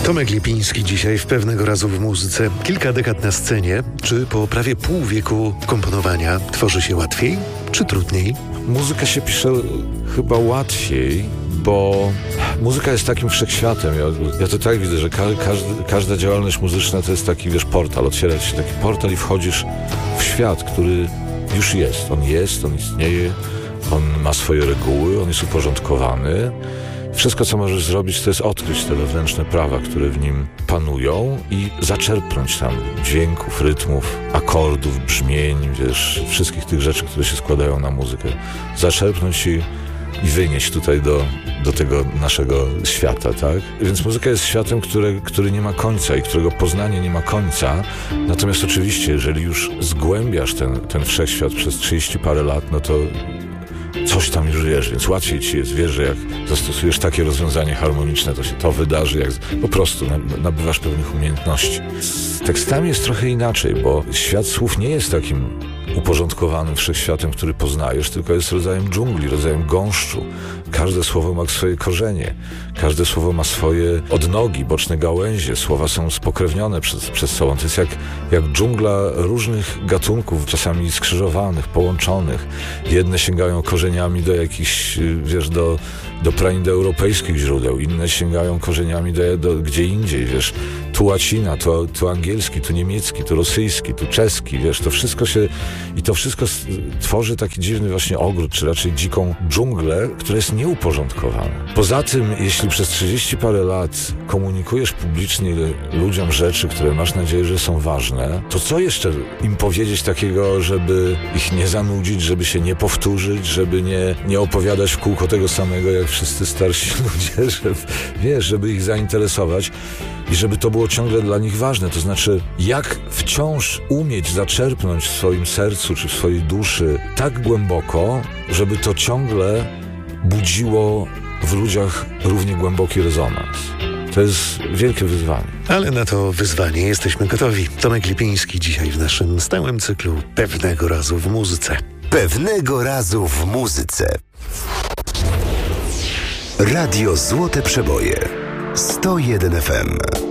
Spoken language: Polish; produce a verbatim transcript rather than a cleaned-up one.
Tomek Lipiński dzisiaj w Pewnego razu w muzyce. Kilka dekad na scenie. Czy po prawie pół wieku komponowania tworzy się łatwiej, czy trudniej? Muzyka się pisze chyba łatwiej, bo muzyka jest takim wszechświatem. Ja, ja to tak widzę, że ka- każdy, każda działalność muzyczna to jest taki, wiesz, portal. Otwiera się taki portal i wchodzisz w świat, który już jest. On jest, on istnieje, on ma swoje reguły, on jest uporządkowany. Wszystko, co możesz zrobić, to jest odkryć te wewnętrzne prawa, które w nim panują i zaczerpnąć tam dźwięków, rytmów, akordów, brzmień, wiesz, wszystkich tych rzeczy, które się składają na muzykę. Zaczerpnąć i, i wynieść tutaj do, do tego naszego świata, tak? Więc muzyka jest światem, które, który nie ma końca i którego poznanie nie ma końca. Natomiast oczywiście, jeżeli już zgłębiasz ten, ten wszechświat przez trzydzieści parę lat, no to coś tam już wiesz, więc łatwiej ci jest, wiesz, że jak zastosujesz takie rozwiązanie harmoniczne, to się to wydarzy, jak po prostu nabywasz pewnych umiejętności. Z tekstami jest trochę inaczej, bo świat słów nie jest takim uporządkowanym wszechświatem, który poznajesz, tylko jest rodzajem dżungli, rodzajem gąszczu. Każde słowo ma swoje korzenie, każde słowo ma swoje odnogi, boczne gałęzie, słowa są spokrewnione przez, przez sobą. To jest jak, jak dżungla różnych gatunków, czasami skrzyżowanych, połączonych. Jedne sięgają korzeniami do jakichś, wiesz, do, do praindoeuropejskich źródeł, inne sięgają korzeniami do, do gdzie indziej, wiesz. Tu łacina, tu, tu angielski, tu niemiecki, tu rosyjski, tu czeski, wiesz, to wszystko się i to wszystko tworzy taki dziwny właśnie ogród, czy raczej dziką dżunglę, która jest nieuporządkowana. Poza tym, jeśli przez trzydzieści parę lat komunikujesz publicznie ludziom rzeczy, które masz nadzieję, że są ważne, to co jeszcze im powiedzieć takiego, żeby ich nie zanudzić, żeby się nie powtórzyć, żeby nie, nie opowiadać w kółko tego samego, jak wszyscy starsi ludzie, żeby, wiesz, żeby ich zainteresować i żeby to było ciągle dla nich ważne. To znaczy, jak wciąż umieć zaczerpnąć w swoim sercu czy w swojej duszy tak głęboko, żeby to ciągle budziło w ludziach równie głęboki rezonans. To jest wielkie wyzwanie. Ale na to wyzwanie jesteśmy gotowi. Tomek Lipiński dzisiaj w naszym stałym cyklu Pewnego razu w muzyce. Pewnego razu w muzyce. Radio Złote Przeboje. sto jeden F M.